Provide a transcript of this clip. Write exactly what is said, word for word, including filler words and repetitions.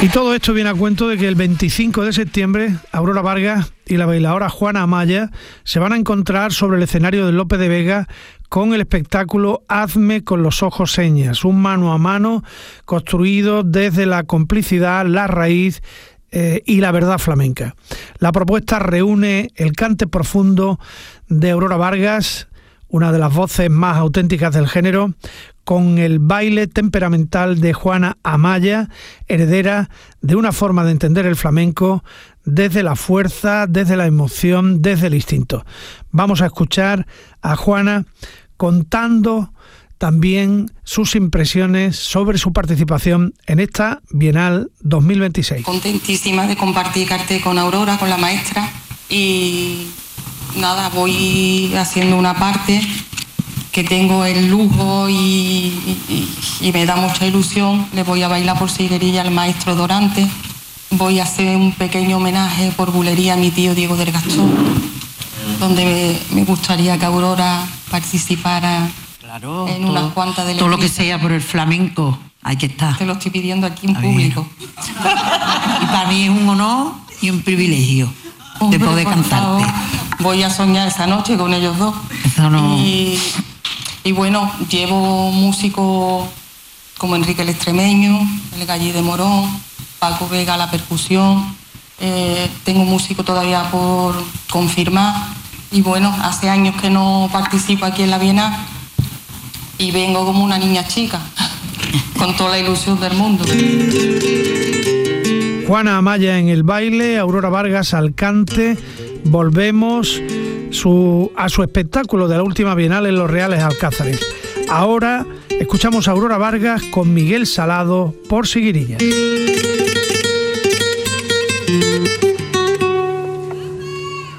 Y todo esto viene a cuento de que el veinticinco de septiembre Aurora Vargas y la bailaora Juana Amaya se van a encontrar sobre el escenario del Lope de Vega con el espectáculo Hazme con los ojos señas, un mano a mano construido desde la complicidad, la raíz eh, y la verdad flamenca. La propuesta reúne el cante profundo de Aurora Vargas, una de las voces más auténticas del género, con el baile temperamental de Juana Amaya, heredera de una forma de entender el flamenco desde la fuerza, desde la emoción, desde el instinto. Vamos a escuchar a Juana contando también sus impresiones sobre su participación en esta Bienal dos mil veintiséis. Contentísima de compartir cartel con Aurora, con la maestra, y nada, voy haciendo una parte que tengo el lujo y, y, y me da mucha ilusión. Le voy a bailar por Siguerilla al maestro Dorante. Voy a hacer un pequeño homenaje por bulería a mi tío Diego del Gastón, donde me, me gustaría que Aurora participara. Claro, en todo, unas cuantas de todo lo que sea por el flamenco, hay que estar. Te lo estoy pidiendo aquí en A público. Y para mí es un honor y un privilegio Hombre, de poder por cantarte. favor. Voy a soñar esa noche con ellos dos. Eso no... Y, y bueno, llevo músicos como Enrique el Extremeño, el Gallí de Morón, Paco Vega a la percusión. Eh, tengo músico todavía por confirmar. Y bueno, hace años que no participo aquí en la Bienal y vengo como una niña chica, con toda la ilusión del mundo. Juana Amaya en el baile, Aurora Vargas al cante. Volvemos su, a su espectáculo de la última Bienal en Los Reales Alcázares. Ahora escuchamos a Aurora Vargas con Miguel Salado por Siguirilla.